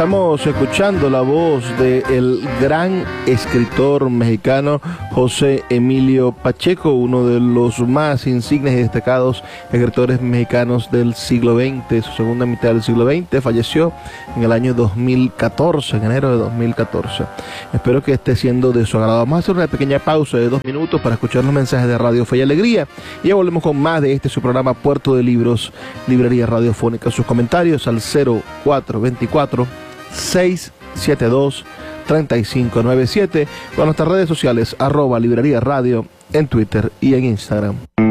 Estamos escuchando la voz del gran escritor mexicano José Emilio Pacheco, uno de los más insignes y destacados escritores mexicanos del siglo XX, su segunda mitad del siglo XX. Falleció en el año 2014, en enero de 2014. Espero que esté siendo de su agrado. Vamos a hacer una pequeña pausa de 2 minutos para escuchar los mensajes de Radio Fe y Alegría y ya volvemos con más de su programa Puerto de Libros, Librería Radiofónica. Sus comentarios al 0424-672-3597 con nuestras redes sociales @Librería Radio en Twitter y en Instagram.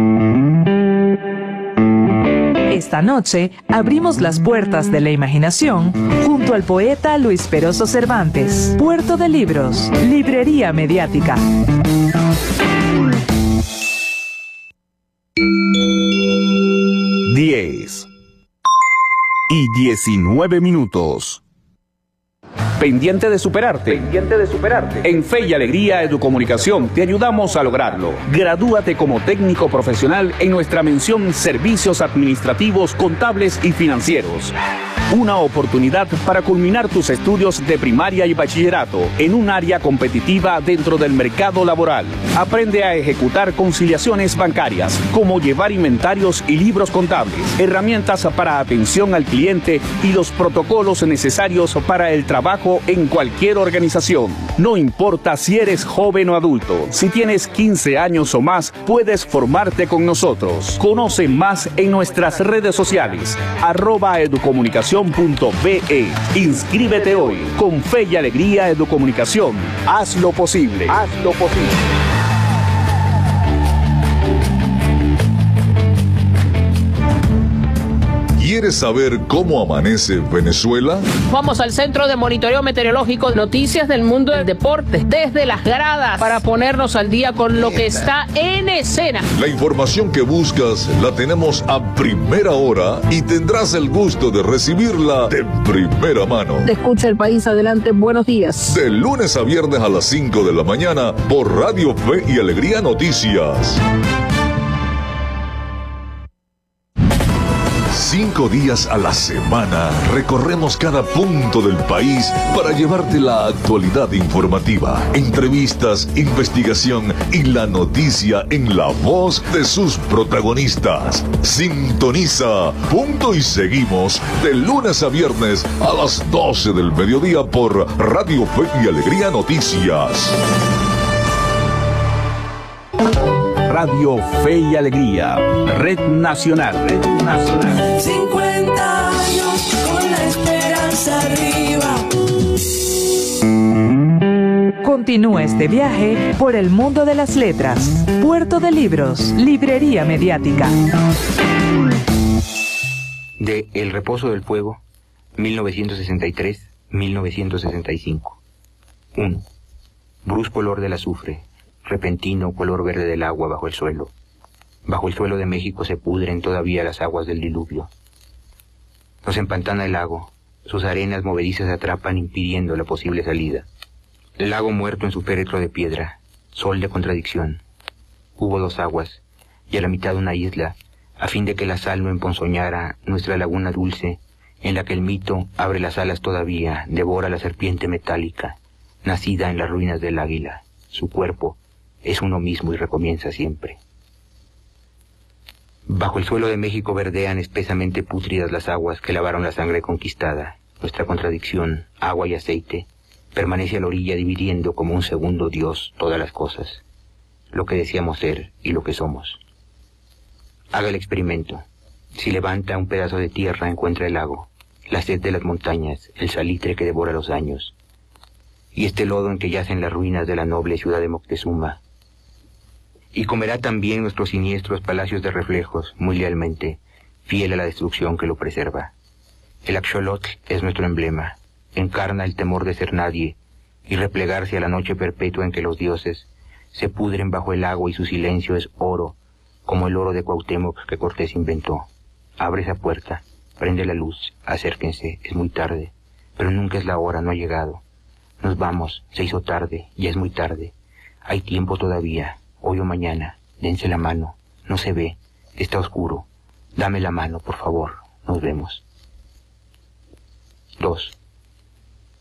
Esta noche abrimos las puertas de la imaginación junto al poeta Luis Peroso Cervantes. Puerto de Libros, Librería Mediática. 10:19. Pendiente de superarte. En Fe y Alegría Educomunicación te ayudamos a lograrlo. Gradúate como técnico profesional en nuestra mención Servicios Administrativos, Contables y Financieros. Una oportunidad para culminar tus estudios de primaria y bachillerato en un área competitiva dentro del mercado laboral. Aprende a ejecutar conciliaciones bancarias, como llevar inventarios y libros contables, herramientas para atención al cliente y los protocolos necesarios para el trabajo en cualquier organización. No importa si eres joven o adulto, si tienes 15 años o más, puedes formarte con nosotros. Conoce más en nuestras redes sociales, @educomunicación.be. Inscríbete hoy. Con Fe y Alegría Educomunicación. Haz lo posible. ¿Quieres saber cómo amanece Venezuela? Vamos al Centro de Monitoreo Meteorológico, noticias del mundo del deporte, desde las gradas, para ponernos al día con lo que está en escena. La información que buscas la tenemos a primera hora y tendrás el gusto de recibirla de primera mano. Te escucha el país, adelante, buenos días. De lunes a viernes a las 5 de la mañana por Radio Fe y Alegría Noticias. 5 días a la semana recorremos cada punto del país para llevarte la actualidad informativa, entrevistas, investigación y la noticia en la voz de sus protagonistas. Sintoniza Punto y Seguimos de lunes a viernes a las 12 del mediodía por Radio Fe y Alegría Noticias. Radio Fe y Alegría, Red Nacional. 50 años con la esperanza arriba. Continúa este viaje por el mundo de las letras. Puerto de Libros, Librería Mediática. De El Reposo del Fuego, 1963-1965. 1. Brusco olor del azufre, repentino color verde del agua bajo el suelo. Bajo el suelo de México se pudren todavía las aguas del diluvio. Nos empantana el lago, sus arenas movedizas atrapan impidiendo la posible salida. El lago muerto en su féretro de piedra, sol de contradicción. Hubo 2 aguas, y a la mitad una isla, a fin de que la sal no emponzoñara nuestra laguna dulce, en la que el mito abre las alas todavía, devora la serpiente metálica, nacida en las ruinas del águila. Su cuerpo es uno mismo y recomienza siempre. Bajo el suelo de México verdean espesamente pútridas las aguas que lavaron la sangre conquistada. Nuestra contradicción, agua y aceite, permanece a la orilla dividiendo como un segundo Dios todas las cosas, lo que deseamos ser y lo que somos. Haga el experimento. Si levanta un pedazo de tierra, encuentra el lago, la sed de las montañas, el salitre que devora los años, y este lodo en que yacen las ruinas de la noble ciudad de Moctezuma. Y comerá también nuestros siniestros palacios de reflejos, muy lealmente, fiel a la destrucción que lo preserva. El axolotl es nuestro emblema, encarna el temor de ser nadie, y replegarse a la noche perpetua en que los dioses se pudren bajo el agua y su silencio es oro, como el oro de Cuauhtémoc que Cortés inventó. Abre esa puerta, prende la luz, acérquense, es muy tarde, pero nunca es la hora, no ha llegado. Nos vamos, se hizo tarde, ya es muy tarde, hay tiempo todavía. Hoy o mañana, dense la mano, no se ve, está oscuro, dame la mano, por favor, nos vemos. 2.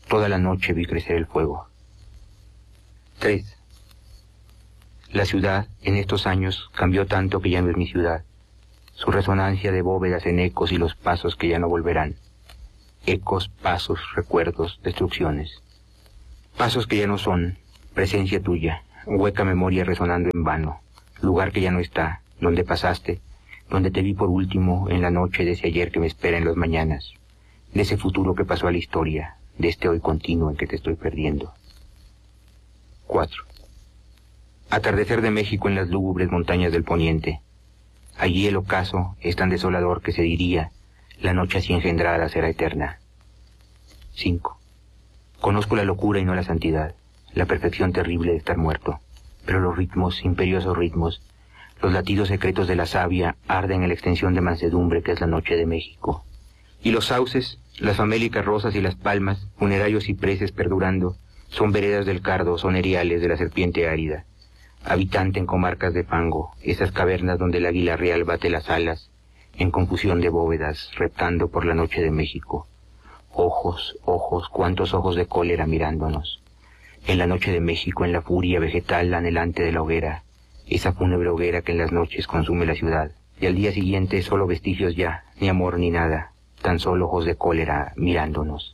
Toda la noche vi crecer el fuego. 3. La ciudad en estos años cambió tanto que ya no es mi ciudad. Su resonancia de bóvedas en ecos y los pasos que ya no volverán. Ecos, pasos, recuerdos, destrucciones. Pasos que ya no son, presencia tuya, hueca memoria resonando en vano, lugar que ya no está, donde pasaste, donde te vi por último en la noche de ese ayer que me espera en las mañanas, de ese futuro que pasó a la historia, de este hoy continuo en que te estoy perdiendo. 4. Atardecer de México en las lúgubres montañas del poniente. Allí el ocaso es tan desolador que se diría, la noche así engendrada será eterna. 5. Conozco la locura y no la santidad, la perfección terrible de estar muerto, pero los ritmos, imperiosos ritmos, los latidos secretos de la savia arden en la extensión de mansedumbre que es la noche de México. Y los sauces, las famélicas rosas y las palmas, funerarios cipreses perdurando, son veredas del cardo, son eriales de la serpiente árida, habitante en comarcas de fango, esas cavernas donde el águila real bate las alas, en confusión de bóvedas, reptando por la noche de México. Ojos, ojos, cuántos ojos de cólera mirándonos. En la noche de México, en la furia vegetal anhelante de la hoguera, esa fúnebre hoguera que en las noches consume la ciudad, y al día siguiente solo vestigios ya, ni amor ni nada, tan solo ojos de cólera mirándonos.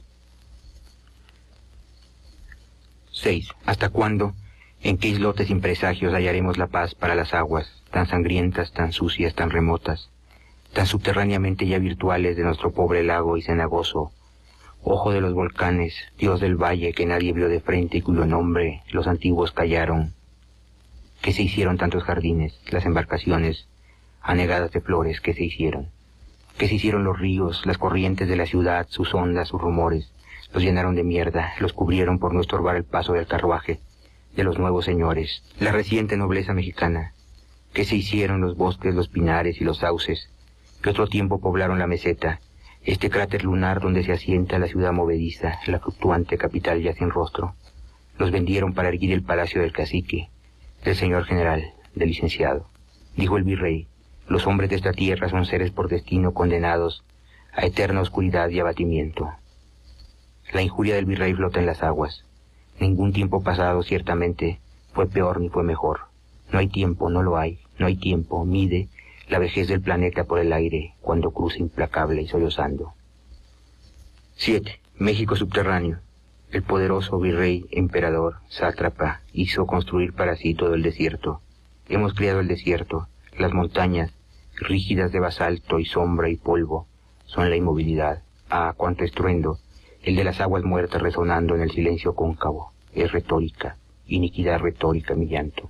6. ¿Hasta cuándo, en qué islotes sin presagios hallaremos la paz para las aguas, tan sangrientas, tan sucias, tan remotas, tan subterráneamente ya virtuales de nuestro pobre lago y cenagoso, ojo de los volcanes, dios del valle que nadie vio de frente y cuyo nombre los antiguos callaron? ¿Qué se hicieron tantos jardines, las embarcaciones, anegadas de flores, qué se hicieron? ¿Qué se hicieron los ríos, las corrientes de la ciudad, sus ondas, sus rumores? Los llenaron de mierda, los cubrieron por no estorbar el paso del carruaje, de los nuevos señores, la reciente nobleza mexicana. ¿Qué se hicieron los bosques, los pinares y los sauces, que otro tiempo poblaron la meseta, este cráter lunar donde se asienta la ciudad movediza, la fluctuante capital ya sin rostro? Los vendieron para erguir el palacio del cacique, del señor general, del licenciado. Dijo el virrey, los hombres de esta tierra son seres por destino condenados a eterna oscuridad y abatimiento. La injuria del virrey flota en las aguas. Ningún tiempo pasado, ciertamente, fue peor ni fue mejor. No hay tiempo, no lo hay, no hay tiempo, mide la vejez del planeta por el aire cuando cruza implacable y sollozando. 7. México subterráneo. El poderoso virrey, emperador, sátrapa, hizo construir para sí todo el desierto. Hemos criado el desierto, las montañas, rígidas de basalto y sombra y polvo, son la inmovilidad. Ah, cuánto estruendo, el de las aguas muertas resonando en el silencio cóncavo. Es retórica, iniquidad retórica mi llanto.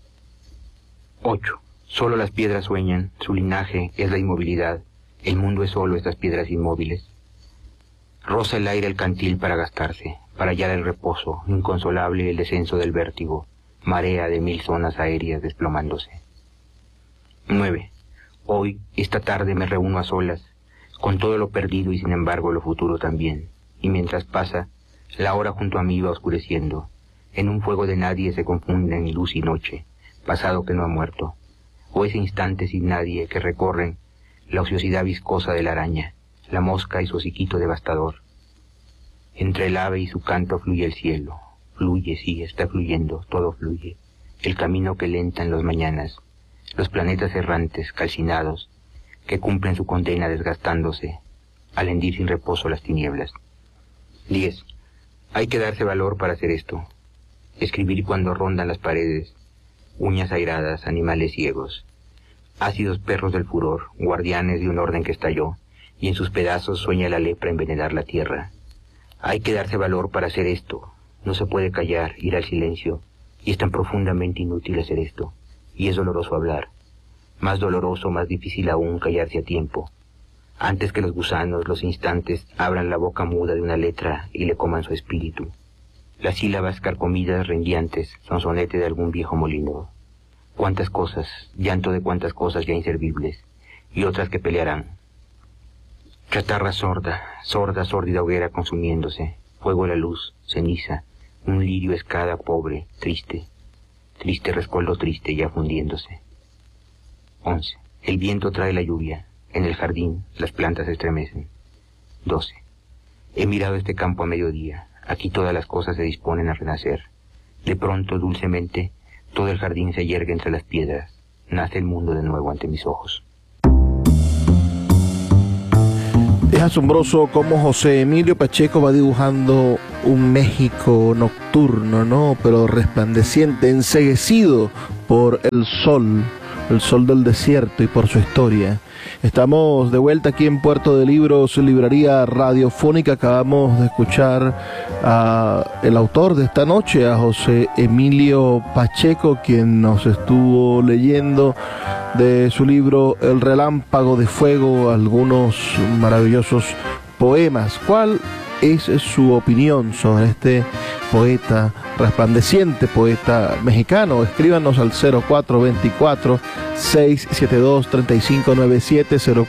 8. Solo las piedras sueñan, su linaje es la inmovilidad, el mundo es solo estas piedras inmóviles. Roza el aire el cantil para gastarse, para hallar el reposo, inconsolable el descenso del vértigo, marea de 1000 zonas aéreas desplomándose. 9. Hoy, esta tarde me reúno a solas, con todo lo perdido y sin embargo lo futuro también, y mientras pasa, la hora junto a mí va oscureciendo, en un fuego de nadie se confunden luz y noche, pasado que no ha muerto, o ese instante sin nadie que recorren la ociosidad viscosa de la araña, la mosca y su hociquito devastador. Entre el ave y su canto fluye el cielo, fluye, sí, está fluyendo, todo fluye, el camino que lenta en las mañanas, los planetas errantes, calcinados, que cumplen su condena desgastándose, al hendir sin reposo las tinieblas. 10. Hay que darse valor para hacer esto, escribir cuando rondan las paredes, uñas airadas, animales ciegos, ácidos perros del furor, guardianes de un orden que estalló, y en sus pedazos sueña la lepra envenenar la tierra. Hay que darse valor para hacer esto, no se puede callar, ir al silencio, y es tan profundamente inútil hacer esto, y es doloroso hablar, más doloroso, más difícil aún callarse a tiempo, antes que los gusanos, los instantes, abran la boca muda de una letra y le coman su espíritu. Las sílabas carcomidas, rengueantes, son sonete de algún viejo molino. Cuántas cosas, llanto de cuántas cosas ya inservibles, y otras que pelearán. Chatarra sorda, sorda, sórdida hoguera consumiéndose, fuego la luz, ceniza, un lirio escada pobre, triste, triste rescoldo triste ya fundiéndose. 11. El viento trae la lluvia, en el jardín las plantas se estremecen. 12. He mirado este campo a mediodía, Aquí todas las cosas se disponen a renacer. De pronto, dulcemente, todo el jardín se yergue entre las piedras. Nace el mundo de nuevo ante mis ojos. Es asombroso cómo José Emilio Pacheco va dibujando un México nocturno, ¿no? Pero resplandeciente, enceguecido por el sol del desierto y por su historia. Estamos de vuelta aquí en Puerto de Libros, librería radiofónica. Acabamos de escuchar al autor de esta noche, a José Emilio Pacheco, quien nos estuvo leyendo de su libro El Relámpago de Fuego algunos maravillosos poemas. ¿Cuál es su opinión sobre este poeta resplandeciente, poeta mexicano? Escríbanos al 0424-672-3597,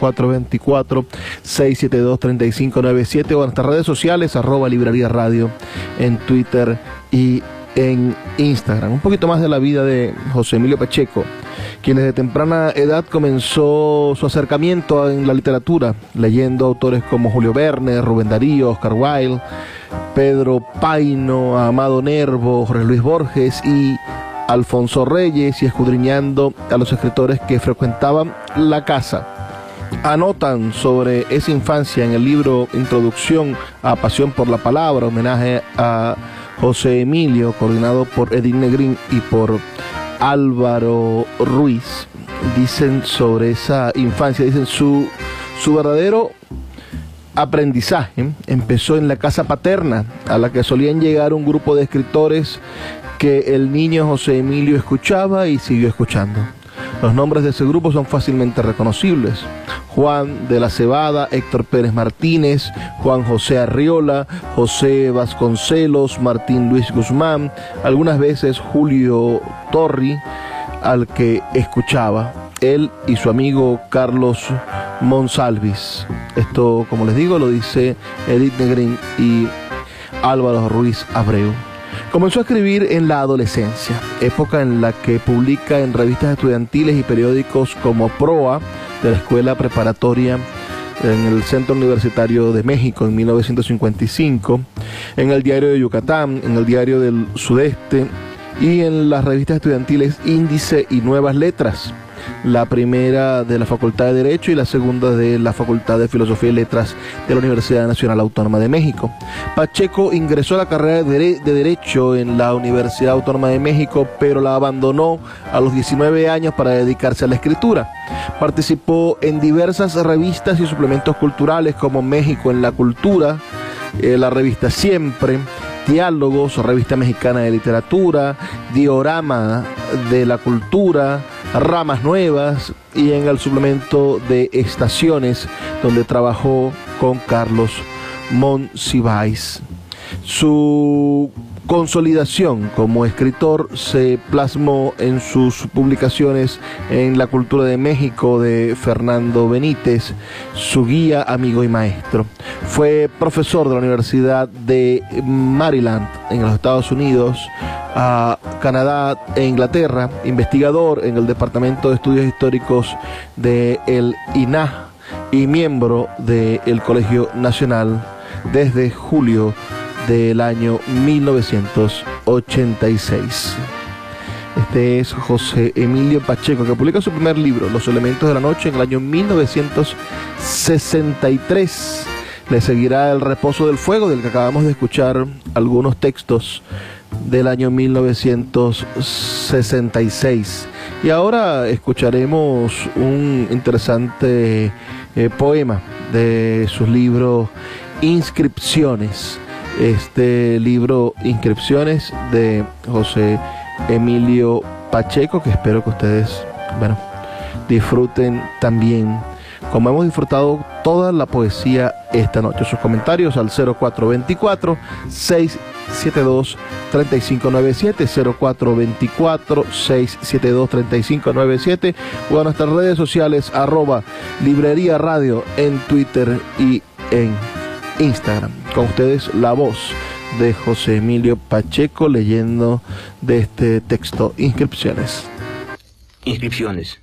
0424-672-3597 o en nuestras redes sociales, @Librería Radio, en Twitter y en Instagram. Un poquito más de la vida de José Emilio Pacheco, quien desde temprana edad comenzó su acercamiento en la literatura, leyendo autores como Julio Verne, Rubén Darío, Oscar Wilde, Pedro Paino, Amado Nervo, Jorge Luis Borges y Alfonso Reyes, y escudriñando a los escritores que frecuentaban la casa. Anotan sobre esa infancia en el libro Introducción a Pasión por la Palabra, homenaje a José Emilio, coordinado por Edith Negrín y por Álvaro Ruiz. Dicen sobre esa infancia, dicen su verdadero aprendizaje empezó en la casa paterna, a la que solían llegar un grupo de escritores que el niño José Emilio escuchaba y siguió escuchando. Los nombres de ese grupo son fácilmente reconocibles: Juan de la Cebada, Héctor Pérez Martínez, Juan José Arriola, José Vasconcelos, Martín Luis Guzmán, algunas veces Julio Torri, al que escuchaba, él y su amigo Carlos Monsalvis. Esto, como les digo, lo dice Edith Negrín y Álvaro Ruiz Abreu. Comenzó a escribir en la adolescencia, época en la que publica en revistas estudiantiles y periódicos como Proa, de la Escuela Preparatoria en el Centro Universitario de México en 1955, en el Diario de Yucatán, en el Diario del Sudeste y en las revistas estudiantiles Índice y Nuevas Letras, la primera de la Facultad de Derecho y la segunda de la Facultad de Filosofía y Letras de la Universidad Nacional Autónoma de México. Pacheco ingresó a la carrera de Derecho en la Universidad Autónoma de México, pero la abandonó a los 19 años para dedicarse a la escritura. Participó en diversas revistas y suplementos culturales como México en la Cultura, la revista Siempre, Diálogos, Revista Mexicana de Literatura, Diorama de la Cultura, Ramas Nuevas, y en el suplemento de Estaciones, donde trabajó con Carlos Monsiváis. Su consolidación como escritor se plasmó en sus publicaciones en La Cultura de México de Fernando Benítez, su guía, amigo y maestro. Fue profesor de la Universidad de Maryland en los Estados Unidos, Canadá e Inglaterra, investigador en el Departamento de Estudios Históricos del INAH y miembro del Colegio Nacional desde julio del año 1986. Este es José Emilio Pacheco, que publica su primer libro, Los Elementos de la Noche, en el año 1963. Le seguirá El Reposo del Fuego, del que acabamos de escuchar algunos textos, del año 1966. Y ahora escucharemos un interesante poema de sus libros Inscripciones. Este libro, Inscripciones, de José Emilio Pacheco, que espero que ustedes, disfruten también, como hemos disfrutado toda la poesía esta noche. Sus comentarios al 0424-672-3597, 0424-672-3597, o a nuestras redes sociales, @Librería Radio, en Twitter y en Instagram. Con ustedes la voz de José Emilio Pacheco leyendo de este texto, Inscripciones. Inscripciones.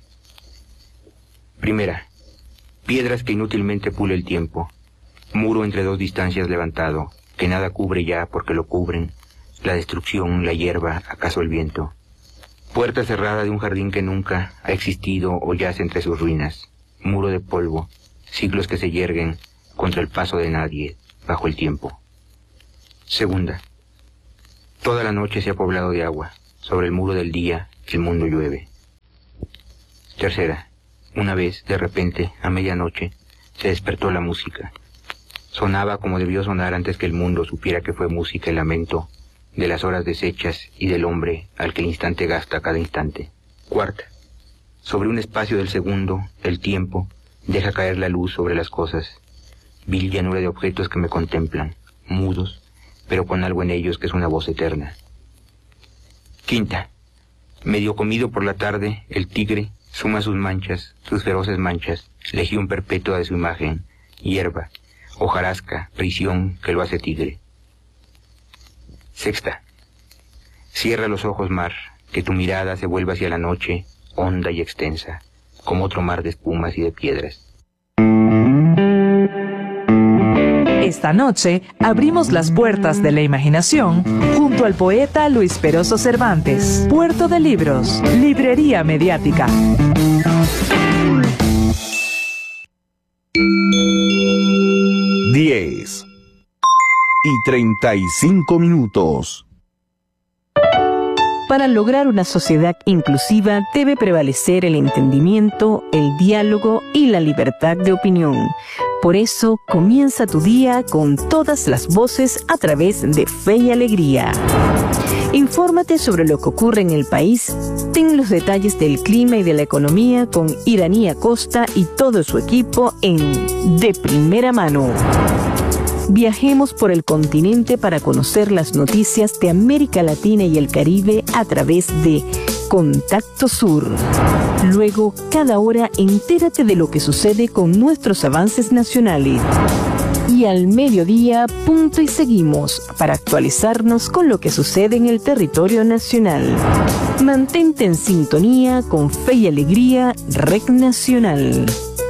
Primera. Piedras que inútilmente pule el tiempo. Muro entre dos distancias levantado. que nada cubre ya porque lo cubren, la destrucción, la hierba, acaso el viento. Puerta cerrada de un jardín que nunca ha existido o yace entre sus ruinas, muro de polvo, siglos que se yerguen contra el paso de nadie, bajo el tiempo. Segunda, toda la noche se ha poblado de agua, sobre el muro del día el mundo llueve. Tercera, una vez, de repente, a medianoche, se despertó la música. Sonaba como debió sonar antes que el mundo supiera que fue música el lamento de las horas deshechas y del hombre al que el instante gasta cada instante. Cuarta, sobre un espacio del segundo, el tiempo deja caer la luz sobre las cosas, vil llanura de objetos que me contemplan, mudos, pero con algo en ellos que es una voz eterna. Quinta, medio comido por la tarde, el tigre suma sus manchas, sus feroces manchas, legión perpetua de su imagen, hierba, hojarasca, prisión que lo hace tigre. Sexta, cierra los ojos, mar, que tu mirada se vuelva hacia la noche, honda y extensa, como otro mar de espumas y de piedras. Esta noche abrimos las puertas de la imaginación junto al poeta Luis Peroso Cervantes. Puerto de Libros, librería mediática. Diez y 35 minutos. Para lograr una sociedad inclusiva debe prevalecer el entendimiento, el diálogo y la libertad de opinión. Por eso, comienza tu día con todas las voces a través de Fe y Alegría. Infórmate sobre lo que ocurre en el país, ten los detalles del clima y de la economía con Iraní Acosta y todo su equipo en De Primera Mano. Viajemos por el continente para conocer las noticias de América Latina y el Caribe a través de Contacto Sur. Luego, cada hora, entérate de lo que sucede con nuestros avances nacionales. Y al mediodía, punto y seguimos para actualizarnos con lo que sucede en el territorio nacional. Mantente en sintonía con Fe y Alegría, Red Nacional.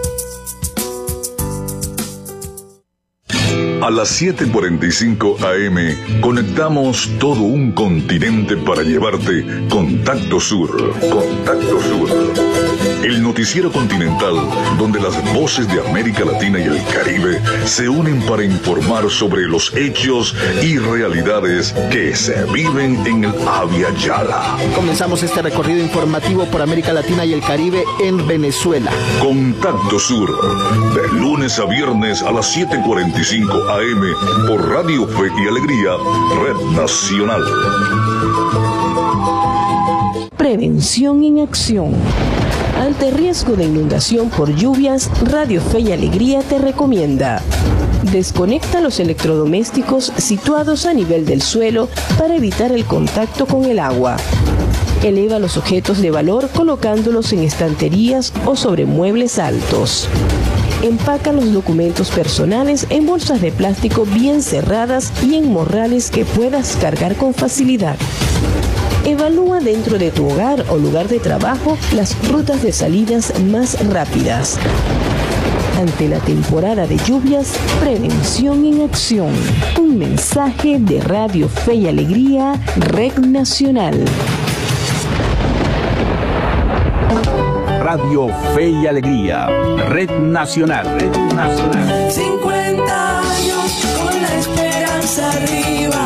A las 7:45 AM conectamos todo un continente para llevarte Contacto Sur. Contacto Sur. El noticiero continental donde las voces de América Latina y el Caribe se unen para informar sobre los hechos y realidades que se viven en el Abya Yala. Comenzamos este recorrido informativo por América Latina y el Caribe en Venezuela. Contacto Sur, de lunes a viernes a las 7:45 AM por Radio Fe y Alegría, Red Nacional. Prevención en acción. Ante riesgo de inundación por lluvias, Radio Fe y Alegría te recomienda: desconecta los electrodomésticos situados a nivel del suelo para evitar el contacto con el agua. Eleva los objetos de valor colocándolos en estanterías o sobre muebles altos. Empaca los documentos personales en bolsas de plástico bien cerradas y en morrales que puedas cargar con facilidad. Evalúa dentro de tu hogar o lugar de trabajo las rutas de salidas más rápidas. Ante la temporada de lluvias, prevención en acción. Un mensaje de Radio Fe y Alegría, Red Nacional. Radio Fe y Alegría, Red Nacional. Red Nacional. 50 años con la esperanza arriba.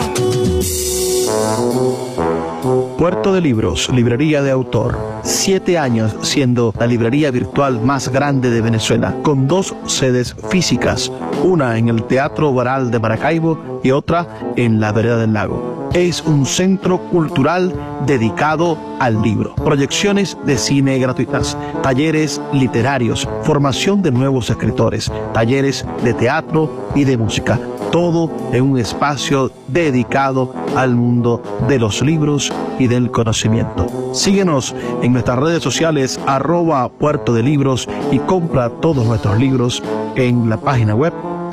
Puerto de Libros, librería de autor. 7 años siendo la librería virtual más grande de Venezuela, con 2 sedes físicas, una en el Teatro Baral de Maracaibo y otra en la Vereda del Lago. Es un centro cultural dedicado al libro. Proyecciones de cine gratuitas, talleres literarios, formación de nuevos escritores, talleres de teatro y de música. Todo en un espacio dedicado al mundo de los libros y del conocimiento. Síguenos en nuestras redes sociales @Puerto de Libros y compra todos nuestros libros en la página web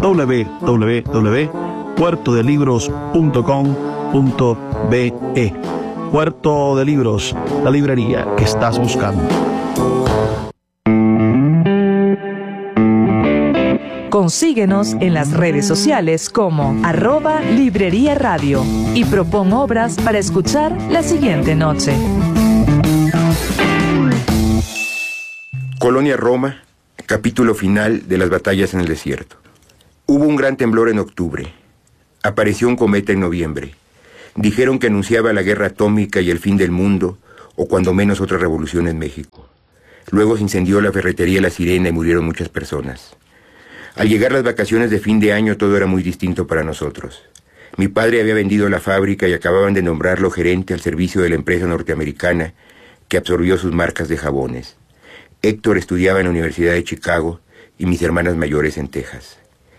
www.puertodelibros.com.be. Puerto de Libros, la librería que estás buscando. Consíguenos en las redes sociales como @Librería Radio y propon obras para escuchar la siguiente noche. Colonia Roma, capítulo final de las batallas en el desierto. Hubo un gran temblor en octubre. Apareció un cometa en noviembre. Dijeron que anunciaba la guerra atómica y el fin del mundo, o cuando menos otra revolución en México. Luego se incendió la ferretería La Sirena y murieron muchas personas. Al llegar las vacaciones de fin de año todo era muy distinto para nosotros. Mi padre había vendido la fábrica y acababan de nombrarlo gerente al servicio de la empresa norteamericana que absorbió sus marcas de jabones. Héctor estudiaba en la Universidad de Chicago y mis hermanas mayores en Texas.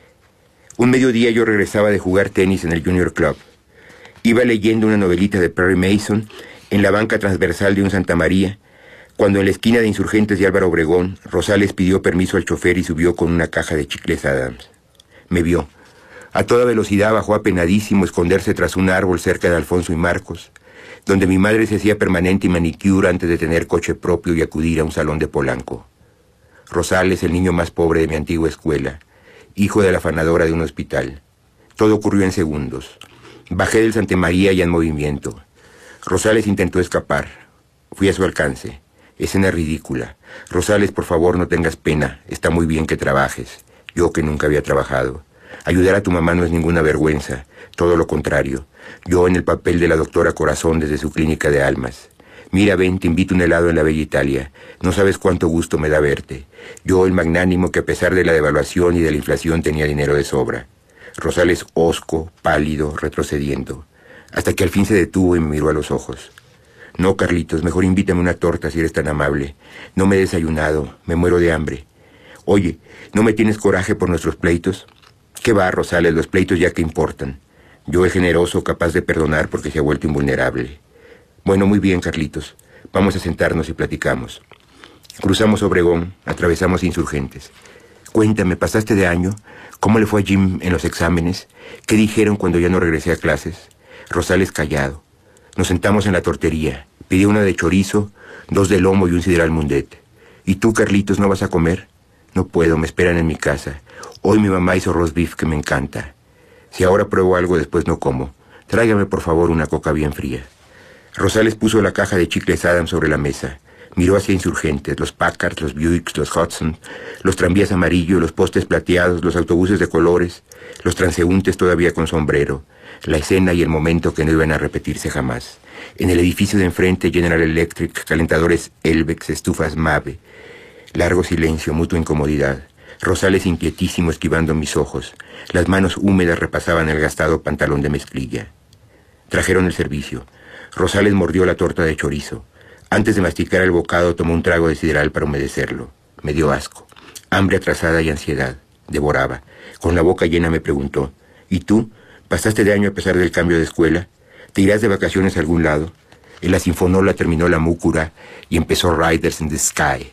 Un mediodía yo regresaba de jugar tenis en el Junior Club. Iba leyendo una novelita de Perry Mason en la banca transversal de un Santa María, cuando en la esquina de Insurgentes y Álvaro Obregón, Rosales pidió permiso al chofer y subió con una caja de chicles Adams. Me vio. A toda velocidad bajó apenadísimo a esconderse tras un árbol cerca de Alfonso y Marcos, donde mi madre se hacía permanente y manicure antes de tener coche propio y acudir a un salón de Polanco. Rosales, el niño más pobre de mi antigua escuela, hijo de la afanadora de un hospital. Todo ocurrió en segundos. Bajé del Santa María ya en movimiento. Rosales intentó escapar. Fui a su alcance. Escena ridícula. Rosales, por favor, no tengas pena. Está muy bien que trabajes. Yo que nunca había trabajado. Ayudar a tu mamá no es ninguna vergüenza. Todo lo contrario. Yo en el papel de la doctora Corazón desde su clínica de almas. Mira, ven, te invito un helado en la Bella Italia. No sabes cuánto gusto me da verte. Yo, el magnánimo que a pesar de la devaluación y de la inflación tenía dinero de sobra. Rosales hosco, pálido, retrocediendo. Hasta que al fin se detuvo y me miró a los ojos. No, Carlitos, mejor invítame una torta si eres tan amable. No me he desayunado, me muero de hambre. Oye, ¿no me tienes coraje por nuestros pleitos? ¿Qué va, Rosales? Los pleitos ya que importan. Yo, el generoso, capaz de perdonar porque se ha vuelto invulnerable. Bueno, muy bien, Carlitos. Vamos a sentarnos y platicamos. Cruzamos Obregón, atravesamos Insurgentes. Cuéntame, ¿pasaste de año? ¿Cómo le fue a Jim en los exámenes? ¿Qué dijeron cuando ya no regresé a clases? Rosales callado. Nos sentamos en la tortería. Pedí una de chorizo, 2 de lomo y un sidral Mundet. ¿Y tú, Carlitos, no vas a comer? No puedo, me esperan en mi casa. Hoy mi mamá hizo roast beef que me encanta. Si ahora pruebo algo, después no como. Tráigame, por favor, una coca bien fría. Rosales puso la caja de chicles Adams sobre la mesa. Miró hacia Insurgentes, los Packard, los Buicks, los Hudson, los tranvías amarillos, los postes plateados, los autobuses de colores, los transeúntes todavía con sombrero, la escena y el momento que no iban a repetirse jamás. En el edificio de enfrente, General Electric, calentadores Elvex, estufas Mave. Largo silencio, mutua incomodidad. Rosales inquietísimo esquivando mis ojos. Las manos húmedas repasaban el gastado pantalón de mezclilla. Trajeron el servicio. Rosales mordió la torta de chorizo. Antes de masticar el bocado tomó un trago de sidral para humedecerlo. Me dio asco. Hambre atrasada y ansiedad. Devoraba. Con la boca llena me preguntó: ¿y tú? ¿Pasaste de año a pesar del cambio de escuela? ¿Te irás de vacaciones a algún lado? En la Sinfonola terminó la múcura y empezó Riders in the Sky.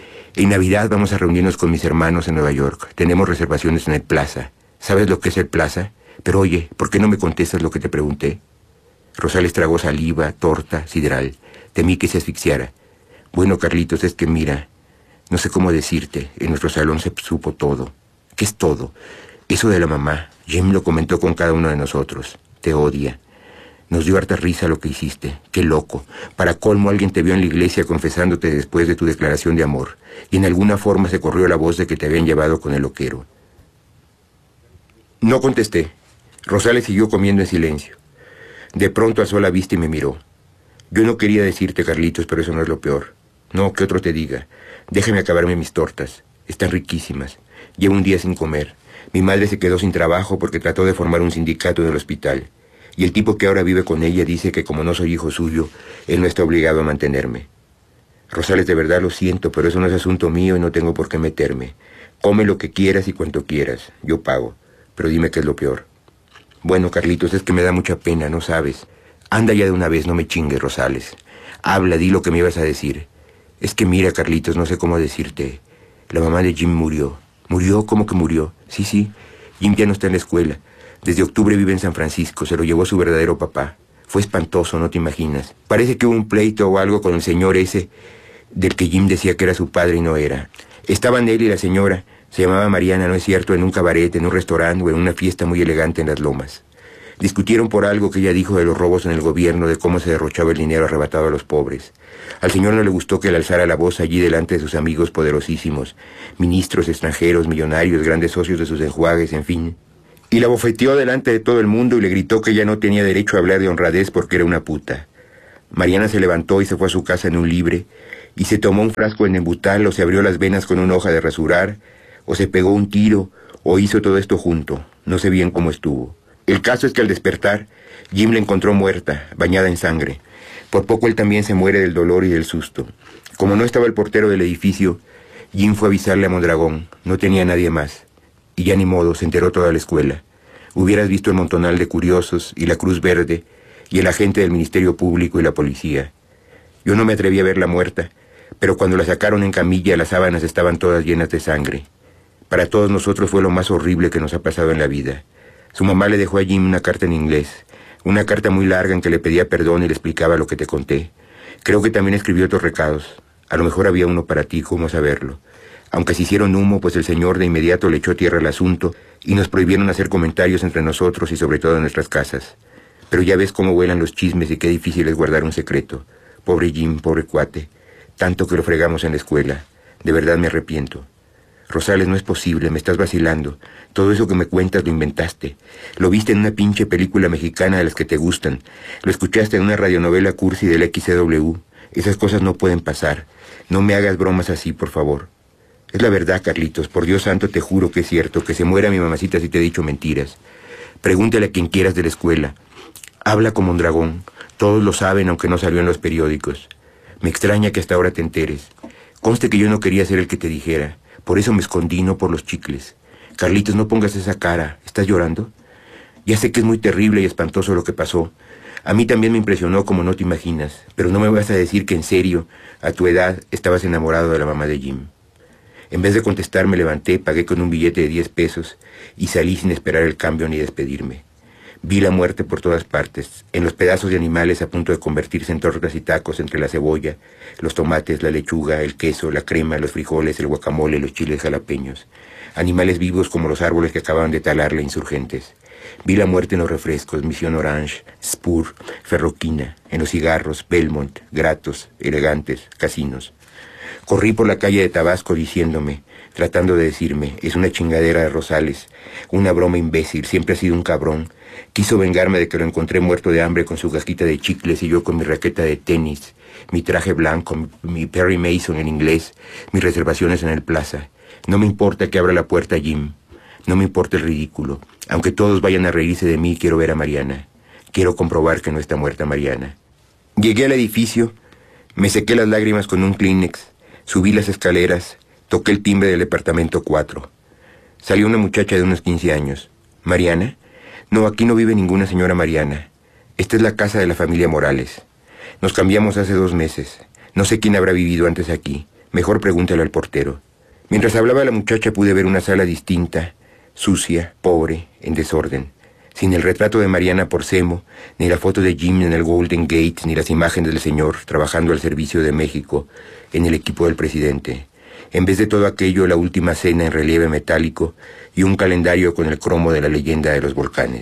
En Navidad vamos a reunirnos con mis hermanos en Nueva York. Tenemos reservaciones en el Plaza. ¿Sabes lo que es el Plaza? Pero oye, ¿por qué no me contestas lo que te pregunté? Rosales tragó saliva, torta, sidral. Temí que se asfixiara. Bueno, Carlitos, es que mira, no sé cómo decirte. En nuestro salón se supo todo. ¿Qué es todo? Eso de la mamá. Jim lo comentó con cada uno de nosotros. Te odia. Nos dio harta risa lo que hiciste. Qué loco. Para colmo, alguien te vio en la iglesia confesándote después de tu declaración de amor. Y en alguna forma se corrió la voz de que te habían llevado con el loquero. No contesté. Rosales siguió comiendo en silencio. De pronto alzó la vista y me miró. Yo no quería decirte, Carlitos, pero eso no es lo peor. No, que otro te diga. Déjame acabarme mis tortas. Están riquísimas. Llevo un día sin comer. Mi madre se quedó sin trabajo porque trató de formar un sindicato en el hospital. Y el tipo que ahora vive con ella dice que como no soy hijo suyo, él no está obligado a mantenerme. Rosales, de verdad lo siento, pero eso no es asunto mío y no tengo por qué meterme. Come lo que quieras y cuanto quieras. Yo pago. Pero dime qué es lo peor. Bueno, Carlitos, es que me da mucha pena, ¿no sabes? Anda ya de una vez, no me chingues, Rosales. Habla, di lo que me ibas a decir. Es que mira, Carlitos, no sé cómo decirte. La mamá de Jim murió. ¿Murió? ¿Cómo que murió? Sí, Jim ya no está en la escuela. Desde octubre vive en San Francisco. Se lo llevó su verdadero papá. Fue espantoso, no te imaginas. Parece que hubo un pleito o algo con el señor ese, del que Jim decía que era su padre y no era. Estaban él y la señora Se llamaba Mariana, ¿no es cierto?, en un cabaret, en un restaurante o en una fiesta muy elegante en las Lomas. Discutieron por algo que ella dijo de los robos en el gobierno, de cómo se derrochaba el dinero arrebatado a los pobres. Al señor no le gustó que le alzara la voz allí delante de sus amigos poderosísimos, ministros extranjeros, millonarios, grandes socios de sus enjuagues, en fin. Y la bofeteó delante de todo el mundo y le gritó que ella no tenía derecho a hablar de honradez porque era una puta. Mariana se levantó y se fue a su casa en un libre, y se tomó un frasco de Nembutal, o se abrió las venas con una hoja de rasurar, o se pegó un tiro, o hizo todo esto junto. No sé bien cómo estuvo. El caso es que al despertar, Jim la encontró muerta, bañada en sangre. Por poco él también se muere del dolor y del susto. Como no estaba el portero del edificio, Jim fue a avisarle a Mondragón. No tenía nadie más. Y ya ni modo, se enteró toda la escuela. Hubieras visto el montonal de curiosos y la Cruz Verde y el agente del Ministerio Público y la policía. Yo no me atreví a verla muerta, pero cuando la sacaron en camilla, las sábanas estaban todas llenas de sangre. Para todos nosotros fue lo más horrible que nos ha pasado en la vida. Su mamá le dejó a Jim una carta en inglés, una carta muy larga en que le pedía perdón y le explicaba lo que te conté. Creo que también escribió otros recados. A lo mejor había uno para ti, ¿cómo saberlo? Aunque se hicieron humo, pues el señor de inmediato le echó tierra al asunto y nos prohibieron hacer comentarios entre nosotros y sobre todo en nuestras casas. Pero ya ves cómo vuelan los chismes y qué difícil es guardar un secreto. Pobre Jim, pobre cuate. Tanto que lo fregamos en la escuela. De verdad me arrepiento. Rosales, no es posible, me estás vacilando. Todo eso que me cuentas lo inventaste. Lo viste en una pinche película mexicana de las que te gustan. Lo escuchaste en una radionovela cursi del XCW. Esas cosas no pueden pasar. No me hagas bromas así, por favor. Es la verdad, Carlitos. Por Dios santo te juro que es cierto. Que se muera mi mamacita si te he dicho mentiras. Pregúntale a quien quieras de la escuela. Habla como un dragón. Todos lo saben, aunque no salió en los periódicos. Me extraña que hasta ahora te enteres. Conste que yo no quería ser el que te dijera. Por eso me escondí, no por los chicles. Carlitos, no pongas esa cara. ¿Estás llorando? Ya sé que es muy terrible y espantoso lo que pasó. A mí también me impresionó como no te imaginas. Pero no me vas a decir que en serio, a tu edad, estabas enamorado de la mamá de Jim. En vez de contestar, me levanté, pagué con un billete de 10 pesos y salí sin esperar el cambio ni despedirme. Vi la muerte por todas partes, en los pedazos de animales a punto de convertirse en tortas y tacos entre la cebolla, los tomates, la lechuga, el queso, la crema, los frijoles, el guacamole, los chiles jalapeños. Animales vivos como los árboles que acaban de talar la Insurgentes. Vi la muerte en los refrescos, Mission Orange, Spur, Ferroquina, en los cigarros, Belmont, Gratos, Elegantes, Casinos. Corrí por la calle de Tabasco diciéndome, tratando de decirme, es una chingadera de Rosales, una broma imbécil, siempre ha sido un cabrón. Quiso vengarme de que lo encontré muerto de hambre con su cajita de chicles y yo con mi raqueta de tenis, mi traje blanco, mi Perry Mason en inglés, mis reservaciones en el Plaza. No me importa que abra la puerta Jim, no me importa el ridículo. Aunque todos vayan a reírse de mí, quiero ver a Mariana. Quiero comprobar que no está muerta Mariana. Llegué al edificio, me sequé las lágrimas con un Kleenex, subí las escaleras, toqué el timbre del departamento 4. Salió una muchacha de unos 15 años. ¿Mariana? No, aquí no vive ninguna señora Mariana. Esta es la casa de la familia Morales. Nos cambiamos hace 2 meses. No sé quién habrá vivido antes aquí. Mejor pregúntale al portero. Mientras hablaba la muchacha pude ver una sala distinta, sucia, pobre, en desorden. Sin el retrato de Mariana Porcemo, ni la foto de Jim en el Golden Gate, ni las imágenes del señor trabajando al servicio de México en el equipo del presidente. En vez de todo aquello, la última cena en relieve metálico y un calendario con el cromo de la leyenda de los volcanes.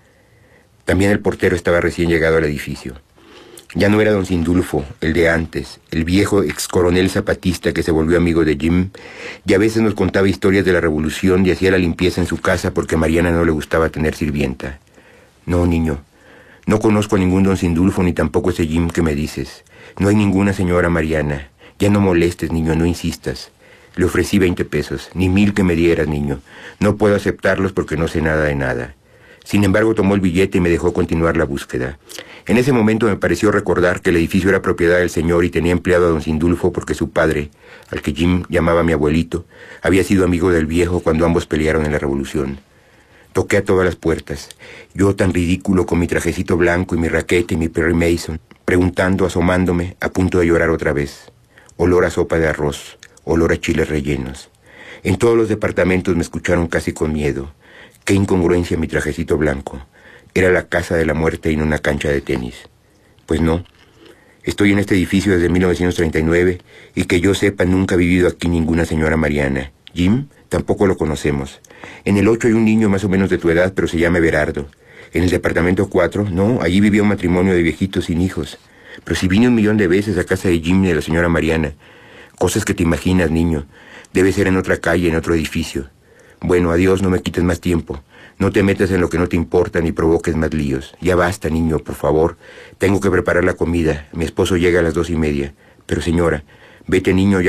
También el portero estaba recién llegado al edificio. Ya no era don Sindulfo, el de antes, el viejo excoronel zapatista que se volvió amigo de Jim, y a veces nos contaba historias de la revolución y hacía la limpieza en su casa porque a Mariana no le gustaba tener sirvienta. No, niño, no conozco a ningún don Sindulfo ni tampoco ese Jim que me dices. No hay ninguna señora Mariana. Ya no molestes, niño, no insistas. Le ofrecí 20 pesos, ni 1000 que me dieras, niño. No puedo aceptarlos porque no sé nada de nada. Sin embargo, tomó el billete y me dejó continuar la búsqueda. En ese momento me pareció recordar que el edificio era propiedad del señor y tenía empleado a don Sindulfo porque su padre, al que Jim llamaba mi abuelito, había sido amigo del viejo cuando ambos pelearon en la revolución. Toqué a todas las puertas, yo tan ridículo con mi trajecito blanco y mi raqueta y mi Perry Mason, preguntando, asomándome, a punto de llorar otra vez. Olor a sopa de arroz, olor a chiles rellenos. En todos los departamentos me escucharon casi con miedo. Qué incongruencia mi trajecito blanco. Era la casa de la muerte y no una cancha de tenis. Pues no. Estoy en este edificio desde 1939 y que yo sepa nunca ha vivido aquí ninguna señora Mariana. Jim, tampoco lo conocemos. En el 8 hay un niño más o menos de tu edad, pero se llama Everardo. En el departamento 4, no, allí vivía un matrimonio de viejitos sin hijos. Pero si vine 1,000,000 de veces a casa de Jim y de la señora Mariana. Cosas que te imaginas, niño. Debe ser en otra calle, en otro edificio. Bueno, adiós, no me quites más tiempo. No te metas en lo que no te importa ni provoques más líos. Ya basta, niño, por favor. Tengo que preparar la comida. Mi esposo llega a las 2:30. Pero señora, vete, niño, ya